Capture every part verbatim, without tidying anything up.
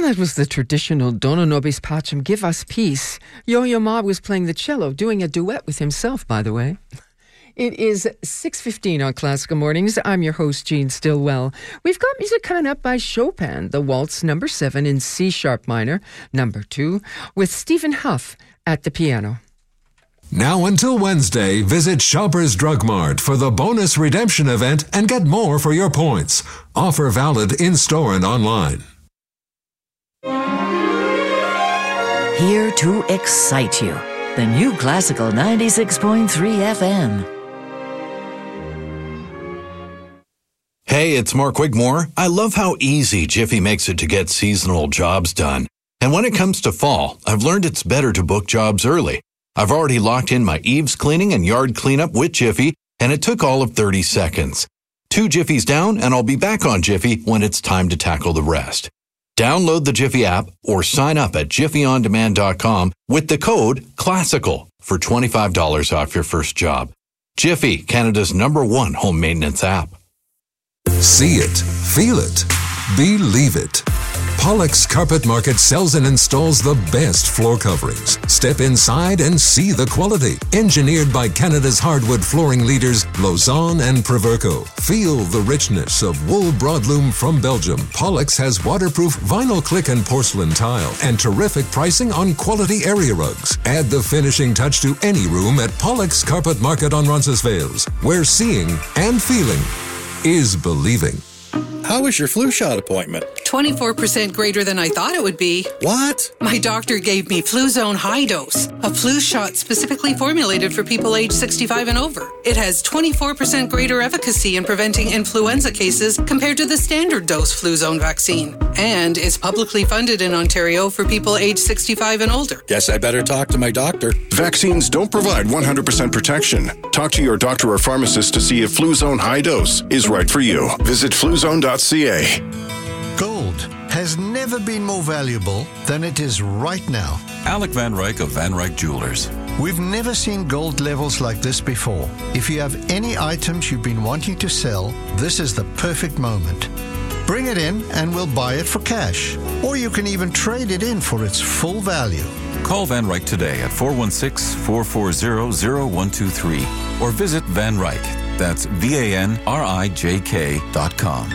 that was the traditional Dona Nobis Pacem, Give Us Peace. Yo-Yo Ma was playing the cello, doing a duet with himself, by the way. It is six fifteen on Classical Mornings. I'm your host, Gene Stillwell. We've got music coming up by Chopin, the Waltz number seven in C-sharp minor, number two, with Stephen Huff at the piano. Now until Wednesday, visit Shoppers Drug Mart for the bonus redemption event and get more for your points. Offer valid in-store and online. Here to excite you, the new Classical ninety-six point three F M. Hey, it's Mark Wigmore. I love how easy Jiffy makes it to get seasonal jobs done. And when it comes to fall, I've learned it's better to book jobs early. I've already locked in my eaves cleaning and yard cleanup with Jiffy, and it took all of thirty seconds. Two Jiffies down, and I'll be back on Jiffy when it's time to tackle the rest. Download the Jiffy app or sign up at jiffy on demand dot com with the code CLASSICAL for twenty-five dollars off your first job. Jiffy, Canada's number one home maintenance app. See it, feel it, believe it. Pollock's Carpet Market sells and installs the best floor coverings. Step inside and see the quality. Engineered by Canada's hardwood flooring leaders, Lausanne and Proverco. Feel the richness of wool broadloom from Belgium. Pollock's has waterproof vinyl click and porcelain tile and terrific pricing on quality area rugs. Add the finishing touch to any room at Pollock's Carpet Market on Roncesvalles, where seeing and feeling is believing. How was your flu shot appointment? twenty-four percent greater than I thought it would be. What? My doctor gave me Fluzone High Dose, a flu shot specifically formulated for people age sixty-five and over. It has twenty-four percent greater efficacy in preventing influenza cases compared to the standard dose Fluzone vaccine. And it's publicly funded in Ontario for people age sixty-five and older. Guess I better talk to my doctor. Vaccines don't provide one hundred percent protection. Talk to your doctor or pharmacist to see if Fluzone High Dose is right for you. Visit fluzone dot c a. Gold has never been more valuable than it is right now. Alec Van Ryk of Van Ryk Jewelers. We've never seen gold levels like this before. If you have any items you've been wanting to sell, this is the perfect moment. Bring it in and we'll buy it for cash. Or you can even trade it in for its full value. Call Van Ryk today at four one six, four four zero, zero one two three or visit Van Ryk. That's V A N R I J K dot com.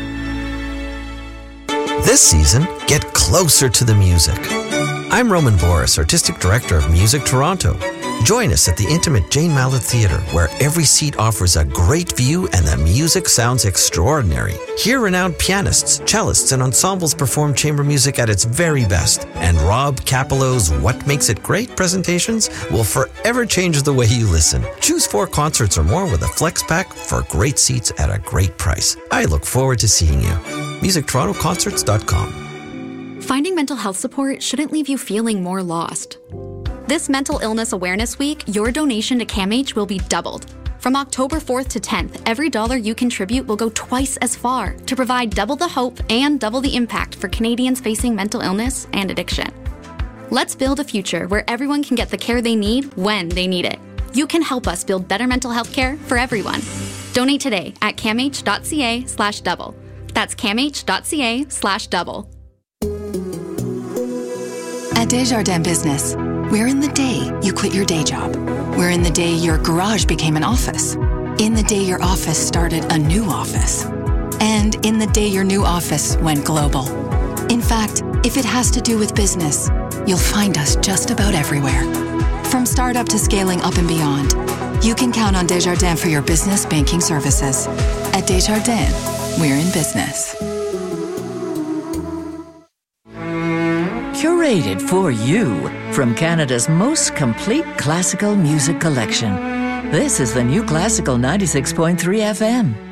This season, get closer to the music. I'm Roman Boris, Artistic Director of Music Toronto. Join us at the intimate Jane Mallett Theatre, where every seat offers a great view and the music sounds extraordinary. Hear renowned pianists, cellists, and ensembles perform chamber music at its very best. And Rob Capello's What Makes It Great presentations will forever change the way you listen. Choose four concerts or more with a Flex Pack for great seats at a great price. I look forward to seeing you. music toronto concerts dot com. Finding mental health support shouldn't leave you feeling more lost. This Mental Illness Awareness Week, your donation to CAMH will be doubled. From October fourth to tenth, every dollar you contribute will go twice as far to provide double the hope and double the impact for Canadians facing mental illness and addiction. Let's build a future where everyone can get the care they need when they need it. You can help us build better mental health care for everyone. Donate today at camh.ca slash double. That's camh.ca slash double. At Desjardins Business, we're in the day you quit your day job. We're in the day your garage became an office. In the day your office started a new office. And in the day your new office went global. In fact, if it has to do with business, you'll find us just about everywhere. From startup to scaling up and beyond, you can count on Desjardins for your business banking services. At Desjardins, we're in business. Curated for you from Canada's most complete classical music collection. This is the new Classical ninety-six point three F M.